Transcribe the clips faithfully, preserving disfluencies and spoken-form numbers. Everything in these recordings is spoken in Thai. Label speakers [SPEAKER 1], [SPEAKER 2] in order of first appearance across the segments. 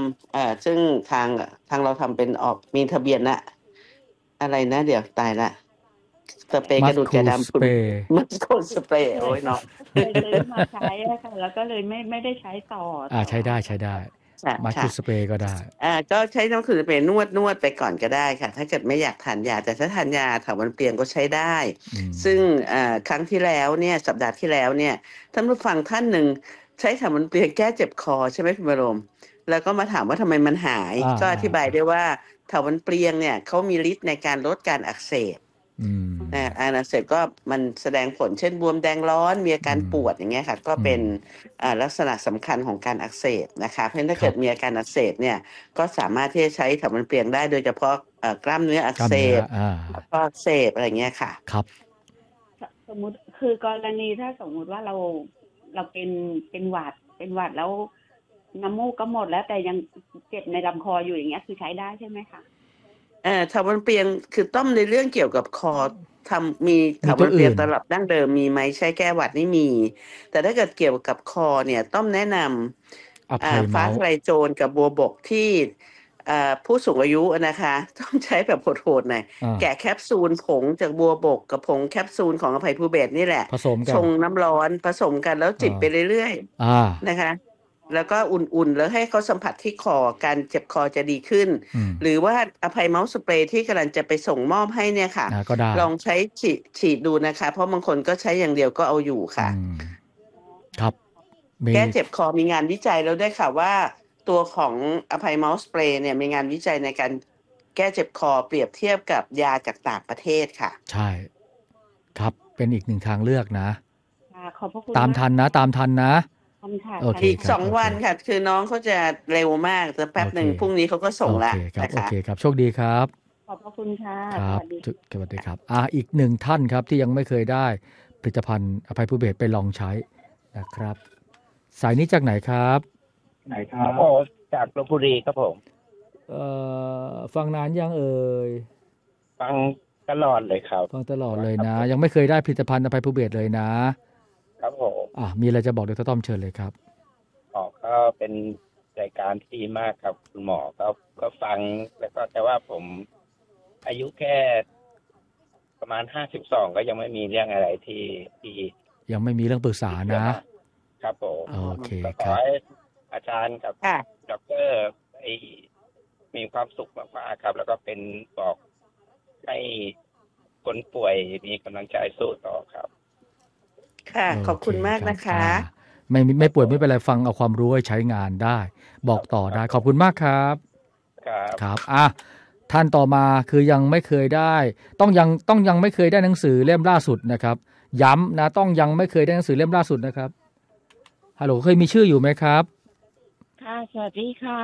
[SPEAKER 1] ำเอ่อซึ่งทางทางเราทำเป็นออกมีทะเบียนนะอะไรนะเดี๋ยวตายละสเปรย์กระดูดแกะดำคุณมัสโคสเปรย์โอ้ยเนาะ
[SPEAKER 2] เคยซื้อมาใช้ค่ะแล้วก็เลยไม่ไม่ได้ใช้ต่อ
[SPEAKER 3] อ่าใช้ได้ใช้ได้มัสคูสเปรย์ก็ได้
[SPEAKER 1] อ่าก็ใช้น้ำคูสเปรย์นวดนวดไปก่อนก็ได้ค่ะถ้าเกิดไม่อยากทานยาแต่ถ้าทานยาถาวรเปลี่ยนก็ใช้ได้ซึ่งอ่าครั้งที่แล้วเนี่ยสัปดาห์ที่แล้วเนี่ยท่านผู้ฟังท่านหนึ่งใช้ถาวรเปลี่ยนแก้เจ็บคอใช่ไหมคุณบรมแล้วก็มาถามว่าทำไมมันหายก็อธิบายได้ว่าถาวรเปลี่ยนเนี่ยเขามีฤทธิ์ในการลดการอักเสบอ่าอักเสบก็มันแสดงผลเช่นบวมแดงร้อนมีอาการปวดอย่างเงี้ยค่ะก็เป็นอ่าลักษณะสำคัญของการอักเสบนะคะเพราะฉะนั้นถ้าเกิดมีอาการอักเสบเนี่ยก็สามารถที่จะใช้ถาวรเปลี่ยนได้โดยเฉพาะกล้ามเนื้ออักเสบข้ออักเสบอะไรเงี้ยค่ะ
[SPEAKER 3] ครับ
[SPEAKER 2] สมมุติคือกรณีถ้าสมมุติว่าเราเราเป็นเป็นหวัดเป็นหวัดแล้วน้ำมูกก็หมดแล้วแต่ยังเจ็บในลำคออยู่อย่างเงี้ยคือใช้ได้ใช่ไหมคะ
[SPEAKER 1] เอ่อถาวรเปลี่ยนคือต้มในเรื่องเกี่ยวกับคอทำมีถาวรเปลี่ยนตลับดั้งเดิมมีไหมใช้แก้หวัดนี่มีแต่ถ้าเกิดเกี่ยวกับคอเนี่ยต้มแนะนำอ่าฟ้าทลายโจรกับบัวบกที่อ่าผู้สูงอายุนะคะต้องใช้แบบโหดๆหน่อยแกะแคปซูลผงจากบัวบกกับผงแคปซูลของอภัยภูเบศรนี่แหละ
[SPEAKER 3] ผสมกัน
[SPEAKER 1] ชงน้ำร้อนผสมกันแล้วจิบไปเรื่อยๆนะคะแล้วก็อุ่นๆแล้วให้เขาสัมผัสที่คอการเจ็บคอจะดีขึ้นหรือว่าอภัยเมาส์สเปรย์ที่กำลังจะไปส่งมอบให้เนี่ยค่ะลองใช้ฉีดฉีดดูนะคะเพราะบางคนก็ใช้อย่างเดียวก็เอาอยู่ค่ะ
[SPEAKER 3] ครับ
[SPEAKER 1] แก้เจ็บคอมีงานวิจัยแล้วได้ค่ะว่าตัวของอภัยเมาส์สเปรย์เนี่ยมีงานวิจัยในการแก้เจ็บคอเปรียบเทียบกับยาจากต่างประเทศค่ะ
[SPEAKER 3] ใช่ครับเป็นอีกหนึ่งทางเลือกนะ
[SPEAKER 2] ขอบพระคุณ
[SPEAKER 3] ตามทันนะตามทันนะ
[SPEAKER 1] อีกสองวันค่ะคือน้องเขาจะเร็วมากแต่แป๊บหนึ่งพรุ่งนี้เขาก็ส่งละ
[SPEAKER 3] นะคะโอเคครับโชคดีครับ
[SPEAKER 2] ขอบพระคุณค่ะ
[SPEAKER 3] ครับสวัสดีครับอ่าอีกหนึ่งท่านครับที่ยังไม่เคยได้ผลิตภัณฑ์อภัยภูเบศรไปลองใช้นะครับสายนี้จากไหนครับ
[SPEAKER 4] ไหนครับโอ้จากลพบุรีครับผม
[SPEAKER 3] เอ่อฟังนานยังเอ่ย
[SPEAKER 4] ฟังตลอดเลยครับ
[SPEAKER 3] ฟังตลอดเลยนะยังไม่เคยได้ผลิตภัณฑ์อภัยภูเบศรเลยนะครับ
[SPEAKER 4] ผม
[SPEAKER 3] อ่ะมีอะไรจะบอกดร.ต้อมเชิญเลยครับ
[SPEAKER 4] อ๋อก็เป็นรายการที่ดีมากครับคุณหมอก็ก็ฟังแล้วก็แต่ว่าผมอายุแค่ประมาณห้าสิบสองก็ยังไม่มีเรื่องอะไรที่ที่
[SPEAKER 3] ยังไม่มีเรื่องปรึกษานะครับ
[SPEAKER 4] ผม
[SPEAKER 3] โอเค
[SPEAKER 4] ครับขอให้อาจารย์กับดร.มีความสุขมากๆครับแล้วก็เป็นบอกให้คนป่วยมีกำลังใจสู้ต่อครับ
[SPEAKER 1] ค่ะขอบคุณมากนะคะ
[SPEAKER 3] ไม่ไม่ป่วยไม่เป็นไรฟังเอาความรู้ให้ใช้งานได้บอกต่อได้ขอบคุณมากครับ
[SPEAKER 4] ครับ
[SPEAKER 3] ครับอ่ะท่านต่อมาคือยังไม่เคยได้ต้องยังต้องยังไม่เคยได้หนังสือเล่มล่าสุดนะครับย้ำนะต้องยังไม่เคยได้หนังสือเล่มล่าสุดนะครับฮัลโหลเคยมีชื่ออยู่ไหมครับ
[SPEAKER 2] ค่ะสวัสดีค่ะ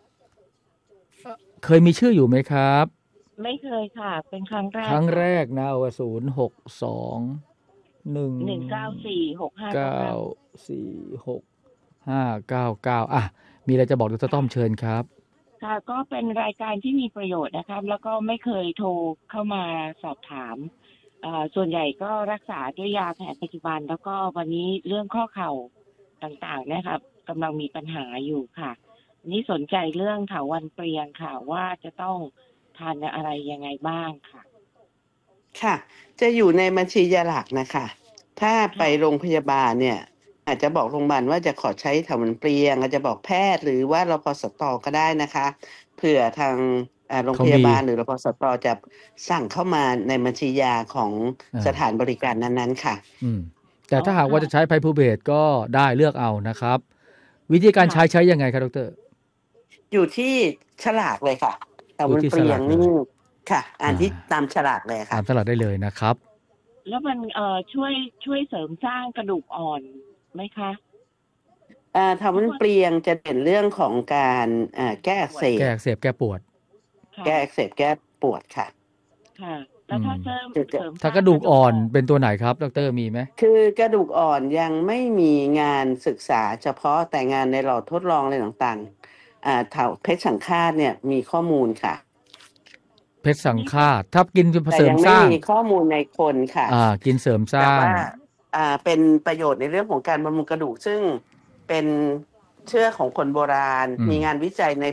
[SPEAKER 3] เคยมีชื่ออยู่ไหมครับ
[SPEAKER 2] ไม่เคยค่ะเป็นครั้งแรก
[SPEAKER 3] ครั้งแรกนะว่าศูนย์หกสองหนึ่ง
[SPEAKER 2] หนึ่งเก้าสี่หกห้า
[SPEAKER 3] เก้าสี่หกห้าเก้าเก้าอ่ะมีอะไรจะบอกดร.ต้อมเชิญครับ
[SPEAKER 2] ค่ะก็เป็นรายการที่มีประโยชน์นะครับแล้วก็ไม่เคยโทรเข้ามาสอบถามส่วนใหญ่ก็รักษาด้วยยาแผนปัจจุบันแล้วก็วันนี้เรื่องข้อเข่าต่างๆนะครับกำลังมีปัญหาอยู่ค่ะนี่สนใจเรื่องเถาวัลย์เปลียงค่ะว่าจะต้องทานอะไรยังไงบ้างค่ะ
[SPEAKER 1] ค่ะจะอยู่ในบัญชียาหลักนะคะถ้าไปโรงพยาบาลเนี่ยอาจจะบอกโรงพยาบาลว่าจะขอใช้เถาวัลย์เปลียงอาจจะบอกแพทย์หรือว่ารพสตก็ได้นะคะเผื่อทางโรงพยาบาลหรือรพสตจะสั่งเข้ามาในบัญชียาของสถานบริการนั้นๆค่ะ
[SPEAKER 3] อืมแต่ถ้าหากว่าจะใช้ไพภูเบศรก็ได้เลือกเอานะครับวิธีการใช้ใช้ยังไงครับดร.
[SPEAKER 1] อยู่ที่ฉลากเลยค่ะเถาวัลย์เปลียงนี่ค่ะอ่านที่ตามฉลากเลยค่ะ
[SPEAKER 3] ตามฉลากได้เลยนะครับ
[SPEAKER 2] แล้วมันเอ่อช่วยช่วยเสริมสร้างกระดูกอ่อนไหมคะ
[SPEAKER 1] อ่าเถาวัลย์เปลียงจะเป็นเรื่องของการอ่าแก้อักเสบ
[SPEAKER 3] แก้อักเสบแก้ปวด
[SPEAKER 1] แก้อักเสบแก้ปวดค่ะ
[SPEAKER 2] ค่ะแล้วถ้าเสริมเสริม
[SPEAKER 3] ถ้ากระดูกอ่อนเป็นตัวไหนครับดร.มีไหม
[SPEAKER 1] คือกระดูกอ่อนยังไม่มีงานศึกษาเฉพาะแต่งานในหลอดทดลองอะไรต่างๆอ่าเถาเพชรสังฆาตเนี่ยมีข้อมูลค่ะ
[SPEAKER 3] เพชรสังฆาตถ้ากินเสริมสร้าง
[SPEAKER 1] แต่ยังไม่มีข้อมูลในคนค่ะ
[SPEAKER 3] อ่ากินเสริมสร้าง
[SPEAKER 1] แต่ว่าอ่าเป็นประโยชน์ในเรื่องของการบำรุงกระดูกซึ่งเป็นเชื่อของคนโบราณมีงานวิจัยใน